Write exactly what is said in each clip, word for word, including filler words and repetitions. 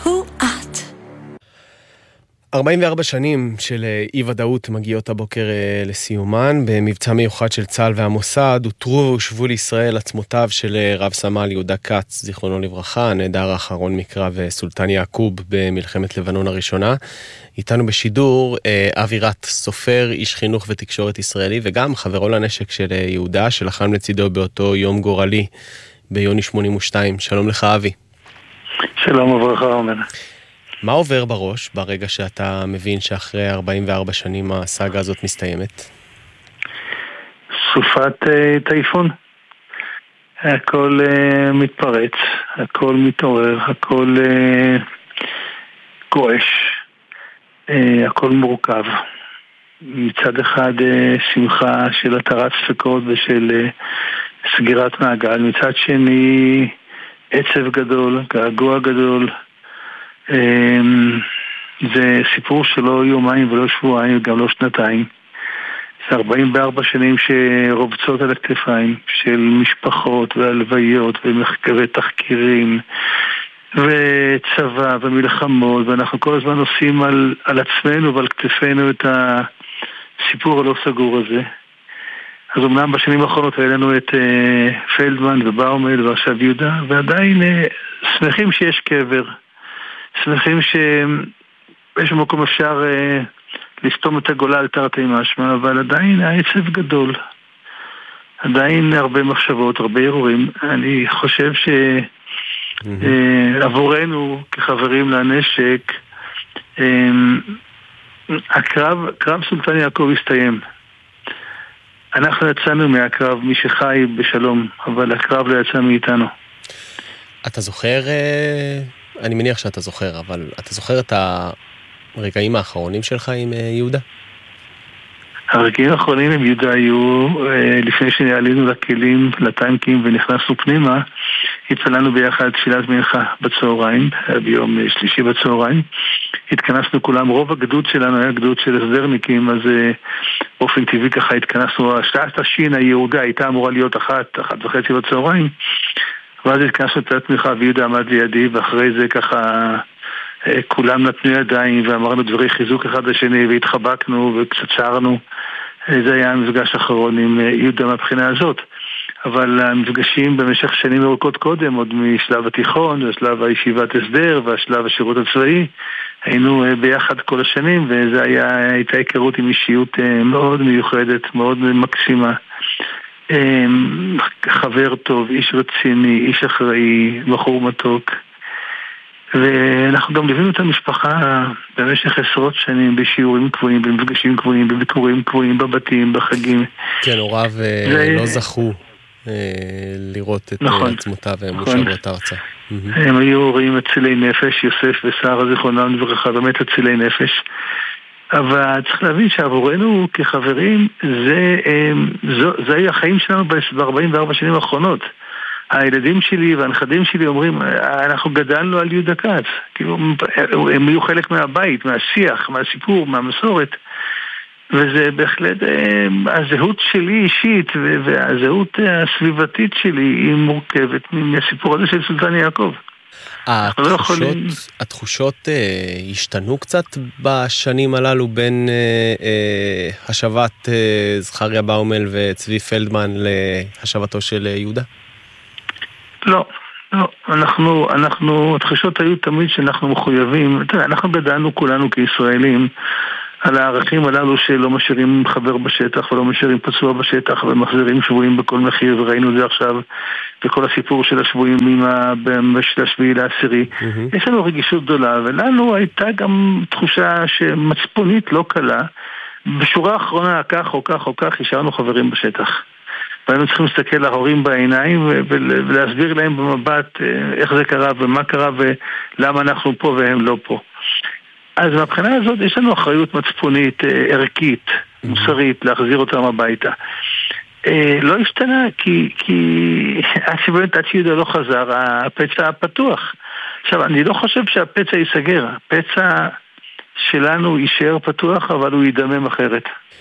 הוא את. ארבעים וארבע שנים של אי-ודאות מגיעות הבוקר לסיומן. במבצע מיוחד של צה"ל והמוסד הותרו והושבו לישראל עצמותיו של רב סמל יהודה כץ, זיכרונו לברכה, הנעדר האחרון מקרב סולטן יעקוב במלחמת לבנון הראשונה. איתנו בשידור אבי רט, סופר, איש חינוך ותקשורת ישראלי, וגם חברו לנשק של יהודה, שלחם לצידו באותו יום גורלי ביוני שמונים ושתיים. שלום לך אבי. שלום וברכה עומר. מה עובר בראש ברגע שאתה מבין שאחרי ארבעים וארבע שנים הסאגה הזאת מסתיימת? סופת uh, טייפון. הכל uh, מתפרץ, הכל מתעורר, הכל uh, גועש, uh, הכל מורכב. מצד אחד uh, שמחה של התרת ספקות ושל uh, סגירת מעגל, מצד שני עצב גדול, געגוע גדול. זה סיפור שלא יומיים ולא שבועיים, גם לא שנתיים. זה ארבעים וארבע שנים שרובצות על הכתפיים של משפחות והלוויות ותחקירים וצבא ומלחמות, ואנחנו כל הזמן עושים על, על עצמנו ועל כתפינו את הסיפור הלא סגור הזה. אז אמנם בשנים האחרונות היה לנו את uh, פלדמן ובאומל ועכשיו יהודה, ועדיין uh, שמחים שיש קבר, שמחים שיש מקום אפשר uh, לסתום את הגולה על תרתי משמע, אבל עדיין העצב גדול, עדיין הרבה מחשבות, הרבה ערעורים. אני חושב שעבורנו uh, כחברים לנשק, uh, הקרב, קרב סולטן יעקב הסתיים. אנחנו יצאנו מהקרב, מי שחי בשלום, אבל הקרב לא יצא מאיתנו. אתה זוכר, אני מניח שאתה זוכר, אבל אתה זוכר את הרגעים האחרונים שלך עם יהודה? הרגעים האחרונים עם יהודה היו, לפני שעלינו לכלים, לטנקים ונכנסנו פנימה, התפללנו ביחד תפילת מנחה בצהריים, ביום שלישי בצהריים. התכנסנו כולם, רוב הגדוד שלנו היה גדוד של הסדרניקים, אז באופן טבעי ככה התכנסנו, השעת השין היהודה הייתה אמורה להיות אחת, אחת וחצי בצהריים, ואז התכנסנו את התמיכה ויהודה עמד לידי, ואחרי זה ככה כולם נתנו ידיים ואמרנו דברי חיזוק אחד לשני והתחבקנו וקצת שרנו. זה היה המפגש האחרון עם יהודה מהבחינה הזאת. אבל המפגשים במשך שנים ארוכות קודם, עוד משלב התיכון, ושלב הישיבת הסדר והשלב השירות הצבאי, היינו ביחד כל השנים, וזה היה, הייתה היכרות עם אישיות מאוד מיוחדת, מאוד מקסימה. חבר טוב, איש רציני, איש אחראי, בחור מתוק. ואנחנו גם ליווינו את המשפחה במשך עשרות שנים בשיעורים קבועים, במפגשים קבועים, בביקורים קבועים, בבתים, בחגים. כן, הוריו לא זכו לראות את עצמותיו מושבות ארצה. הם היו הורים אצילי נפש, יוסף ושרה זיכרונם לברכה, באמת אצילי נפש. אבל צריך להבין שעבורנו כחברים, זה, זה, זה היה החיים שלנו ב-ארבעים וארבע שנים האחרונות. הילדים שלי והנכדים שלי אומרים, אנחנו גדלנו על יהודה כץ. כאילו, הם היו חלק מהבית, מהשיח, מהסיפור, מהמסורת. וזה בהחלט, הזהות שלי אישית והזהות הסביבתית שלי היא מורכבת מהסיפור הזה של סולטן יעקב. התחושות, התחושות אה, השתנו קצת בשנים הללו בין אה, אה, השבת אה, זכריה באומל וצבי פלדמן להשבתו של אה, יהודה? לא, לא. אנחנו, אנחנו, התחושות היו תמיד שאנחנו מחויבים, תראה, אנחנו גדלנו כולנו כישראלים על הערכים הללו שלא משאירים חבר בשטח ולא משאירים פצוע בשטח ומחזירים שבויים בכל מחיר, וראינו את זה עכשיו בכל הסיפור של השבויים של השביעי לעשירי. Mm-hmm. יש לנו רגישות גדולה, ולנו הייתה גם תחושה שמצפונית לא קלה. בשורה האחרונה, כך או כך או כך, השארנו חברים בשטח. והיינו צריכים להסתכל להורים בעיניים ולהסביר להם במבט איך זה קרה ומה קרה ולמה אנחנו פה והם לא פה. אז מהבחינה הזאת יש לנו אחריות מצפונית, ערכית, מוסרית, להחזיר אותם הביתה. לא השתנה, כי, כי עד שיהודה לא חזר, הפצע הפתוח. עכשיו, אני לא חושב שהפצע ייסגר. הפצע שלנו יישאר פתוח, אבל הוא ידמם אחרת.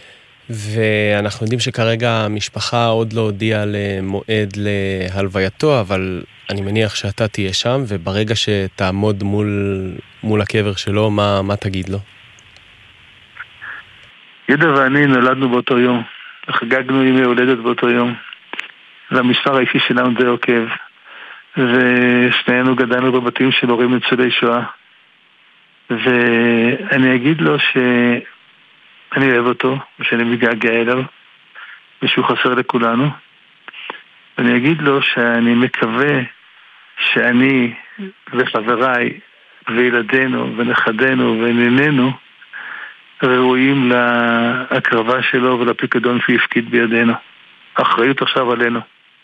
ואנחנו יודעים שכרגע המשפחה עוד לא הודיעה למועד להלווייתו, אבל אני מניח שאתה תהיה שם, וברגע שתעמוד מול, מול הקבר שלו, מה, מה תגיד לו? יהודה ואני נולדנו באותו יום, חגגנו ימי הולדת באותו יום, והמספר האישי שלנו די עוקב, ושנינו גדלנו בבתים של הורים ניצולי שואה, ואני אגיד לו שאני אוהב אותו, ושאני מתגעגע אליו, ושהוא חסר לכולנו, ואני אגיד לו שאני מקווה שאני וחבריי וילדינו ונכדינו ונינינו ראויים להקרבה שלו ולפיקדון שהפקיד בידינו. האחריות עכשיו עלינו.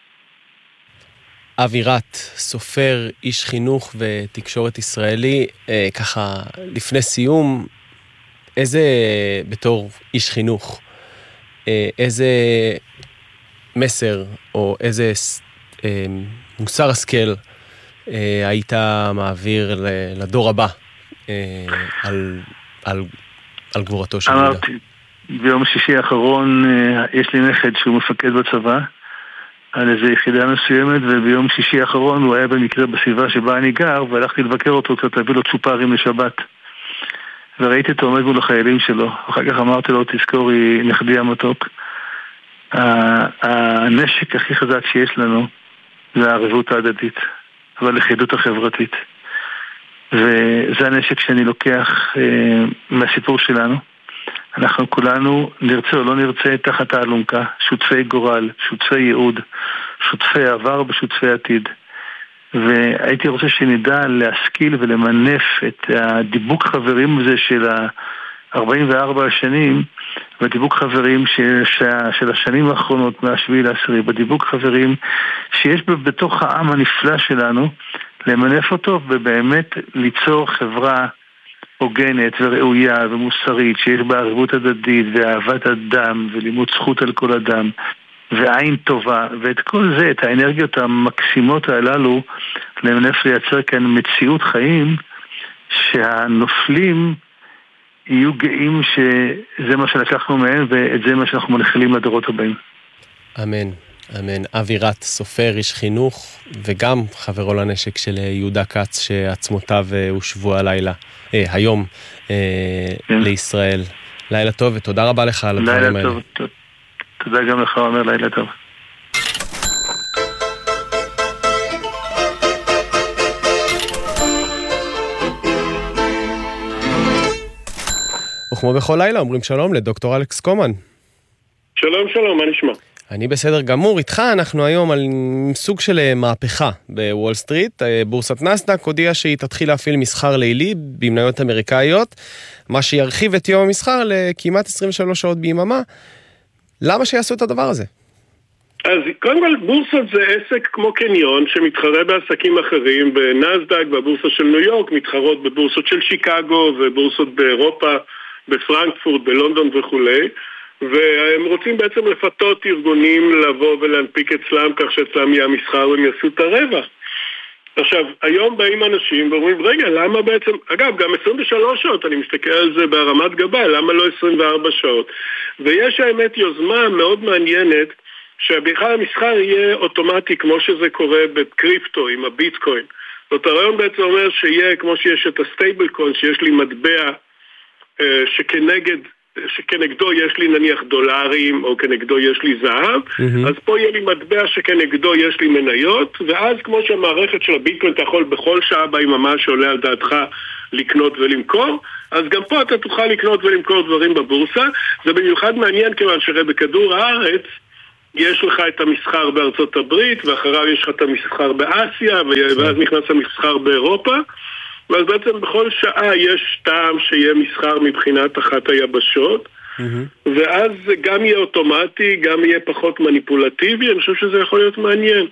אבי רט, סופר, איש חינוך ותקשורת ישראלי, אה, ככה לפני סיום, איזה, בתור איש חינוך, אה, איזה מסר או איזה אה, מוסר השכל אה, היית מעביר לדור הבא אה, על, על, על גבורתו של יהודה? אמרתי, ביום שישי האחרון אה, יש לי נכד שהוא מפקד בצבא, על איזו יחידה מסוימת, וביום שישי האחרון הוא היה במקרה בסביבה שבה אני גר, והלכתי לבקר אותו קצת, להביא לו צ'ופרים לשבת. וראיתי אותו עומד מול החיילים שלו. אחר כך אמרתי לו, תזכורי, נכדי המתוק. הנשק הכי חזק שיש לנו זה הערבות ההדדית, והלכידות החברתית. וזה הנשק שאני לוקח אה, מהסיפור שלנו. אנחנו כולנו, נרצה או לא נרצה, תחת האלונקה, שותפי גורל, שותפי ייעוד, שותפי עבר ושותפי עתיד. והייתי רוצה שנדע להשכיל ולמנף את הדיבוק חברים הזה של ה-ארבעים וארבע השנים, והדיבוק חברים של, של השנים האחרונות מהשביעי לעשירי, בדיבוק חברים שיש בתוך העם הנפלא שלנו, למנף אותו ובאמת ליצור חברה הוגנת וראויה ומוסרית, שיש בה ערבות הדדית ואהבת אדם ולימוד זכות על כל אדם ועין טובה, ואת כל זה, את האנרגיות המקסימות הללו, למנף לייצר כאן מציאות חיים שהנופלים יהיו גאים שזה מה שלקחנו מהם, ואת זה מה שאנחנו מנחלים לדורות הבאים. אמן, אמן. אבי רט, סופר, איש חינוך, וגם חברו לנשק של יהודה כץ, שעצמותיו הושבו הלילה, אה, היום, אה, כן. לישראל. לילה טוב, ותודה רבה לך על הדברים האלה. לילה טוב, טוב. תודה גם לך, אומר לילה טוב. וכמו בכל לילה, אומרים שלום לדוקטור אלכס קומן. שלום, שלום, מה נשמע? אני בסדר גמור. איתך אנחנו היום על סוג של מהפכה בוול סטריט. בורסת נסדק הודיעה שהיא תתחיל להפעיל מסחר לילי במניות אמריקאיות, מה שירחיב את יום המסחר לכמעט עשרים ושלוש שעות ביממה. למה שיעשו את הדבר הזה? אז קודם כל, בורסות זה עסק כמו קניון שמתחרה בעסקים אחרים. בנסדק והבורסה של ניו יורק מתחרות בבורסות של שיקגו ובורסות באירופה, בפרנקפורט, בלונדון וכולי. והם רוצים בעצם לפתות ארגונים לבוא ולהנפיק אצלם כך שאצלם יהיה המסחר והם יעשו את הרווח. עכשיו, היום באים אנשים ואומרים, רגע, למה בעצם, אגב, גם עשרים ושלוש שעות, אני מסתכל על זה בהרמת גבה, למה לא עשרים וארבע שעות? ויש האמת יוזמה מאוד מעניינת, שבכלל המסחר יהיה אוטומטי, כמו שזה קורה בקריפטו עם הביטקוין. זאת הרעיון בעצם אומר שיהיה, כמו שיש את הסטייבל קוין, שיש לי מטבע אה, שכנגד, שכנגדו יש לי נניח דולרים, או כנגדו יש לי זהב, mm-hmm. אז פה יהיה לי מטבע שכנגדו יש לי מניות, ואז כמו שהמערכת של הביטקוין אתה יכול בכל שעה ביממה שעולה על דעתך לקנות ולמכור, אז גם פה אתה תוכל לקנות ולמכור דברים בבורסה. זה במיוחד מעניין כיוון שרי בכדור הארץ יש לך את המסחר בארצות הברית, ואחריו יש לך את המסחר באסיה, ואז נכנס המסחר באירופה, ואז בעצם בכל שעה יש טעם שיהיה מסחר מבחינת אחת היבשות, mm-hmm. ואז זה גם יהיה אוטומטי, גם יהיה פחות מניפולטיבי. אני חושב שזה יכול להיות מעניין.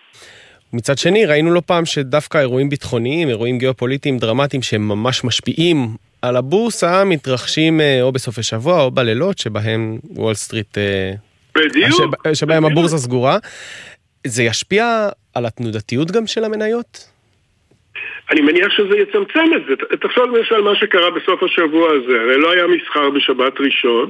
מצד שני, ראינו לא פעם שדווקא אירועים ביטחוניים, אירועים גיאופוליטיים דרמטיים שהם ממש משפיעים על הבורסה, מתרחשים או בסוף השבוע או בלילות שבהם וול סטריט, בדיוק, שבה, שבהם בדיוק. הבורסה סגורה. זה ישפיע על התנודתיות גם של המניות? אני מניח שזה יצמצם את זה. תחשוב למשל מה שקרה בסוף השבוע הזה. הרי לא היה מסחר בשבת ראשון,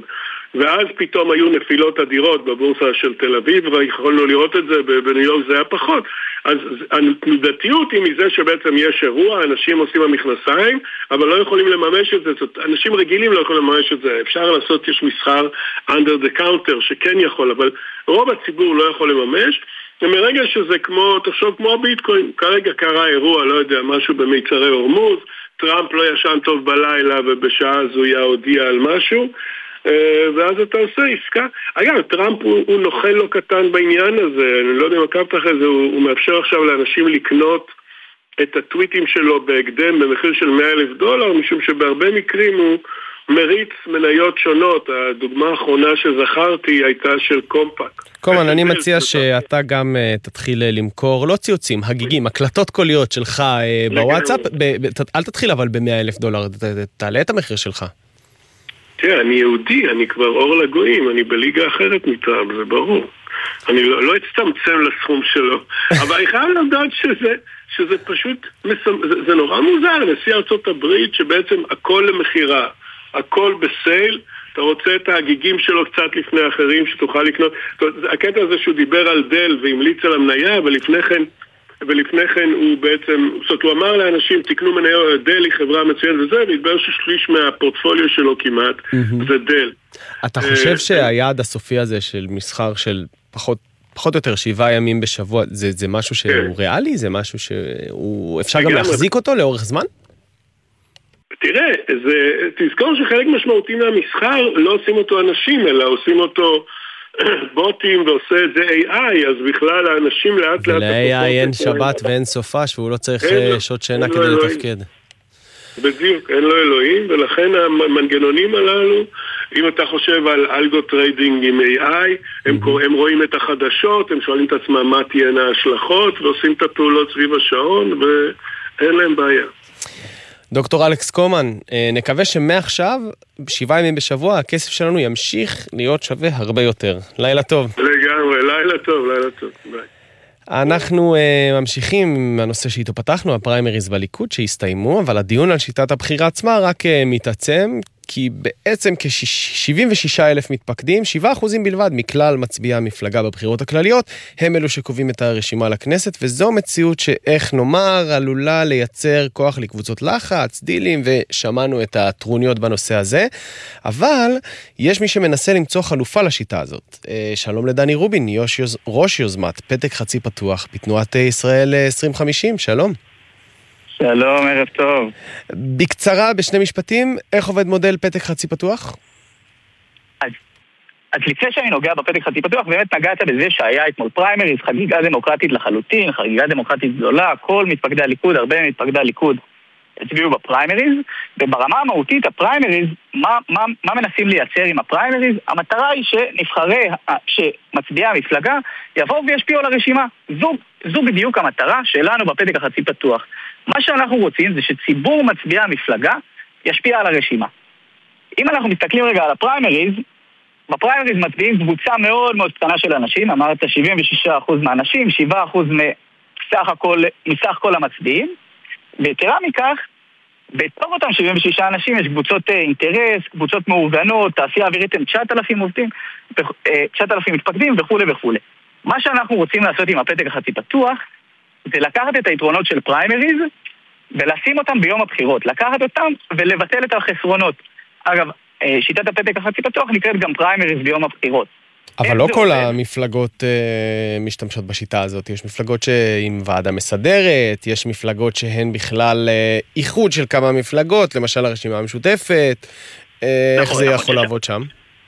ואז פתאום היו נפילות אדירות בבורסה של תל אביב, ויכולנו לראות את זה, בניו יורק זה היה פחות. אז התנודתיות היא מזה שבעצם יש אירוע, אנשים עושים המכנסיים, אבל לא יכולים לממש את זה, זאת, אנשים רגילים לא יכולים לממש את זה, אפשר לעשות, יש מסחר under the counter שכן יכול, אבל רוב הציבור לא יכול לממש, ומרגע שזה כמו, תחשוב כמו הביטקוין, כרגע קרה אירוע, לא יודע, משהו במיצרי הורמוז, טראמפ לא ישן טוב בלילה ובשעה הזו הודיע על משהו, ואז אתה עושה עסקה. אגב, טראמפ הוא, הוא נוכל לא קטן בעניין הזה, אני לא יודע אם עקבת אחרי זה, הוא, הוא מאפשר עכשיו לאנשים לקנות את הטוויטים שלו בהקדם במחיר של מאה אלף דולר, משום שבהרבה מקרים הוא מריץ מניות שונות. הדוגמה האחרונה שזכרתי הייתה של קומפק. קומן, אני מציע שאתה גם תתחיל למכור, לא ציוצים, הגיגים, הקלטות קוליות שלך בוואטסאפ, אל תתחיל אבל ב-מאה אלף דולר, תעלה את המחיר שלך. תראה, אני יהודי, אני כבר אור לגויים, אני בליגה אחרת מטראמפ, זה ברור. אני לא, לא אצטמצם לסכום שלו. אבל אני חייב לדעת שזה, שזה פשוט, זה, זה נורא מוזר, נשיא ארצות הברית, שבעצם הכל למחירה, הכל בסייל, אתה רוצה את ההגיגים שלו קצת לפני אחרים שתוכל לקנות. הקטע הזה שהוא דיבר על דל והמליץ על המניה, ולפני כן, ולפני כן הוא בעצם, זאת אומרת, הוא אמר לאנשים, תקנו מניות, דל היא חברה מצוינת וזה, והתברר ששליש מהפורטפוליו שלו כמעט, זה דל. אתה חושב שהיעד הסופי הזה של מסחר של פחות, פחות או יותר שבעה ימים בשבוע, זה, זה משהו שהוא ריאלי? זה משהו שהוא, אפשר גם להחזיק אותו לאורך זמן? תראה, זה, תזכור שחלק משמעותי מהמסחר לא עושים אותו אנשים, אלא עושים אותו בוטים ועושה את זה איי איי, אז בכלל האנשים לאט לאט... ול-איי איי אין שבת ואין סופש, והוא לא צריך שעות שינה כדי לתפקד. בדיוק, אין לו אלוהים, ולכן המנגנונים הללו, אם אתה חושב על אלגו טריידינג עם איי איי, הם, הם רואים את החדשות, הם שואלים את עצמם מה תהיינה ההשלכות, ועושים את הפעולות סביב השעון, ואין להם בעיה. דוקטור אלכס קומן, נקווה שמעכשיו, שבעה ימים בשבוע, הכסף שלנו ימשיך להיות שווה הרבה יותר. לילה טוב. לגמרי, לילה טוב, לילה טוב. ביי. אנחנו uh, ממשיכים עם הנושא שאיתו פתחנו, הפריימריז בליכוד שהסתיימו, אבל הדיון על שיטת הבחירה עצמה רק uh, מתעצם, כי בעצם כ-שבעים ושישה אלף מתפקדים, שבעה אחוזים בלבד מכלל מצביעי המפלגה בבחירות הכלליות, הם אלו שקובעים את הרשימה לכנסת, וזו מציאות שאיך נאמר עלולה לייצר כוח לקבוצות לחץ, דילים, ושמענו את הטרוניות בנושא הזה, אבל יש מי שמנסה למצוא חלופה לשיטה הזאת. שלום לדני רובין, ראש יוזמת פתק חצי פתוח בתנועת ישראל עשרים חמישים, שלום. שלום, ערב טוב. בקצרה, בשני משפטים, איך עובד מודל פתק חצי פתוח? אז, אז לפני שאני נוגע בפתק חצי פתוח, באמת נגעת בזה שהיה אתמול פריימריז, חגיגה דמוקרטית לחלוטין, חגיגה דמוקרטית גדולה, כל מתפקדי הליכוד, הרבה מתפקדי הליכוד הצביעו בפריימריז, וברמה המהותית הפריימריז, מה, מה, מה מנסים לייצר עם הפריימריז? המטרה היא שנבחרי, שמצביעי המפלגה, יבואו וישפיעו על הרשימה. זו, זו בדיוק המטרה שלנו בפתק החצי פתוח. מה שאנחנו רוצים זה שציבור מצביעי המפלגה ישפיע על הרשימה. אם אנחנו מסתכלים רגע על הפריימריז, בפריימריז מצביעים קבוצה מאוד מאוד קטנה של אנשים, אמרת שבעים ושישה אחוז מהאנשים, שבעה אחוז מסך הכל, מסך כל המצביעים, ויתרה מכך, בתוך אותם שבעים ושישה אנשים יש קבוצות אינטרס, קבוצות מאורגנות, תעשייה אווירית עם תשעת אלפים עובדים, תשעת אלפים מתפקדים וכו' וכו'. מה שאנחנו רוצים לעשות עם הפתק החצי פתוח, זה לקחת את היתרונות של פריימריז ולשים אותם ביום הבחירות, לקחת אותם ולבטל את החסרונות. אגב, שיטת הפתק החצי פתוח נקראת גם פריימריז ביום הבחירות. אבל לא כל המפלגות משתמשות בשיטה הזאת. יש מפלגות שעם ועדה מסדרת, יש מפלגות שהן בכלל איחוד של כמה מפלגות, למשל הרשימה המשותפת. איך זה יכול לעבוד שם?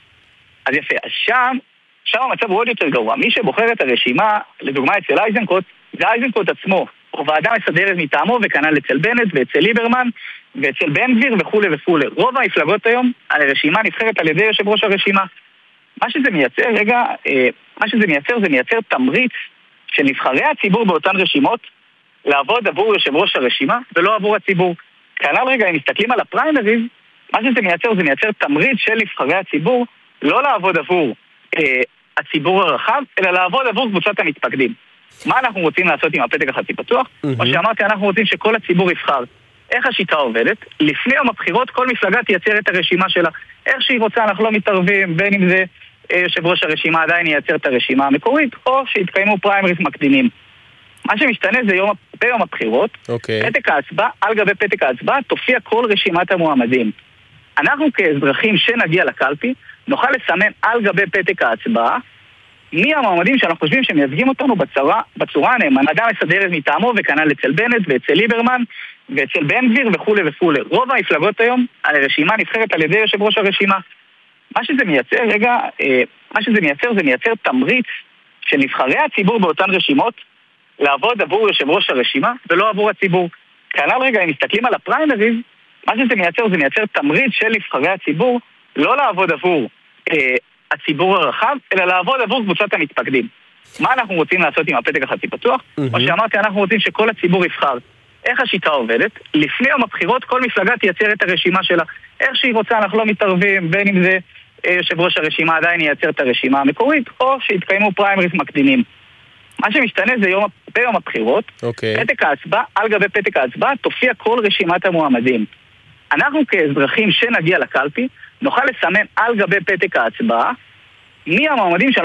אז יפה, שם, שם המצב הוא עוד יותר גרוע. מי שבוחר את הרשימה, לדוגמה אצל אייזנקוט, זה אייזנקוט עצמו, או ועדה מסדרת מטעמו, וכנ"ל אצל בנט ואצל ליברמן, ואצל בן גביר וכו' וכו'. רוב המפלגות היום, הרשימה נבחרת על ידי יושב ראש הרשימה. מה שזה מייצר, רגע, מה שזה מייצר זה מייצר תמריץ של נבחרי הציבור באותן רשימות לעבוד עבור יושב ראש הרשימה ולא עבור הציבור. כנ"ל רגע, אם מסתכלים על הפריימריז, מה שזה מייצר זה מייצר תמריץ של נבחרי הציבור לא לעבוד עבור אה, הציבור הרחב, אלא לעבוד עבור קבוצת המתפקדים. מה אנחנו רוצים לעשות עם הפתק החצי פתוח? כמו שאמרתי, אנחנו רוצים שכל הציבור יבחר איך השיטה עובדת? לפני יום הבחירות כל מפלגה תייצר את הרשימה שלה. איך שהיא רוצה, אנחנו לא מתערבים, בין אם זה יושב ראש הרשימה עדיין ייצר את הרשימה המקורית, או שיתקיימו פריימריז מקדימים. מה שמשתנה זה יום, ביום הבחירות, okay. פתק ההצבעה, על גבי פתק ההצבעה, תופיע כל רשימת המועמדים. אנחנו כאזרחים שנגיע לקלפי, נוכל לסמן על גבי פתק ההצבעה, מי המועמדים שאנחנו חושבים שמייצגים אותנו בצורה, בצורה הנאמנה, גם מסדרת מטעמו וכנ"ל אצל בנט ואצל ליברמן ואצל בן גביר וכו' וכו'. רוב המפלגות היום, הרשימה נבחרת על ידי יושב ראש הרשימה. מה שזה מייצר, רגע, מה שזה מייצר זה מייצר תמריץ של נבחרי הציבור באותן רשימות לעבוד עבור יושב ראש הרשימה ולא עבור הציבור. כנ"ל רגע, אם מסתכלים על הפריימריז, מה שזה מייצר זה מייצר תמריץ של נבחרי הציבור לא לעבוד עבור אה, הציבור הרחב, אלא לעבוד עבור קבוצת המתפקדים. מה אנחנו רוצים לעשות עם הפתק החצי פתוח? Mm-hmm. כמו שאמרתי, אנחנו רוצים שכל הציבור יבחר. איך השיטה עובדת? לפני יום הבחירות כל מפלגה תייצר את הרשימה שלה. איך שהיא רוצה, אנחנו לא מתערבים, בין אם זה אה, יושב ראש הרשימה עדיין ייצר את הרשימה המקורית, או שיתקיימו פריימריז מקדימים. מה שמשתנה זה יום, ביום הבחירות, okay. פתק ההצבעה, על גבי פתק ההצבעה, תופיע כל רשימת המועמדים. אנחנו כאזרחים שנגיע לקלפי, נוכל לסמן על גבי פתק ההצבעה, מי המועמדים שאנחנו